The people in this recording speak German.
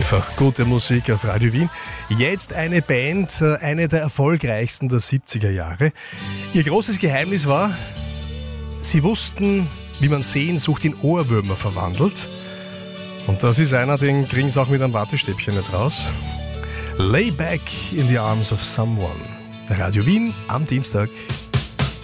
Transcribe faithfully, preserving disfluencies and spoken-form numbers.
Einfach gute Musik auf Radio Wien. Jetzt eine Band, eine der erfolgreichsten der siebziger Jahre. Ihr großes Geheimnis war, sie wussten, wie man Sehnsucht in Ohrwürmer verwandelt. Und das ist einer, den kriegen sie auch mit einem Wattestäbchen nicht raus. Lay back in the arms of someone. Radio Wien am Dienstag.